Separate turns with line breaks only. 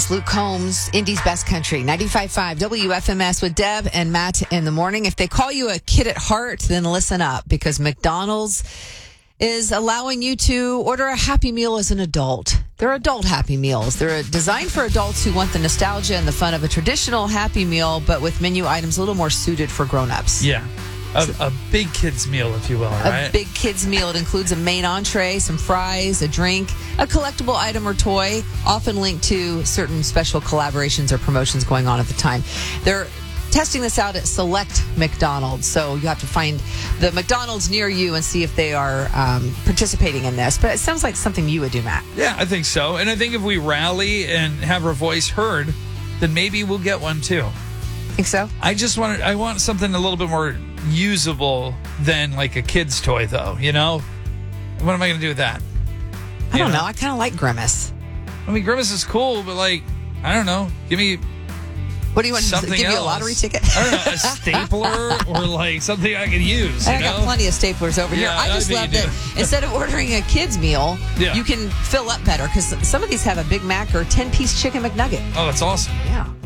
It's Luke Combs, Indy's Best Country, 95.5 WFMS with Deb and Matt in the morning. If they call you a kid at heart, then listen up, because McDonald's is allowing you to order a Happy Meal as an adult. They're adult Happy Meals. They're designed for adults who want the nostalgia and the fun of a traditional Happy Meal, but with menu items a little more suited for grown-ups.
Yeah. A big kid's meal, if you will, right?
A big kid's meal. It includes a main entree, some fries, a drink, a collectible item or toy, often linked to certain special collaborations or promotions going on at the time. They're testing this out at select McDonald's, so you have to find the McDonald's near you and see if they are participating in this. But it sounds like something you would do, Matt.
Yeah, I think so. And I think if we rally and have our voice heard, then maybe we'll get one too.
Think so?
I want something a little bit more usable than like a kid's toy, though, you know? What am I going to do with that?
I don't know. I kind of like Grimace.
I mean, Grimace is cool, but like, I don't know. Give me
What do you want?
something
Give
else.
you a lottery ticket?
I don't know, a stapler or like something I can use.
I got plenty of staplers over here.
Yeah,
I just
I bet
love
you
that instead of ordering a kid's meal,
Yeah.
you can fill up better, because some of these have a Big Mac or 10-piece chicken McNugget.
Oh, that's awesome.
Yeah.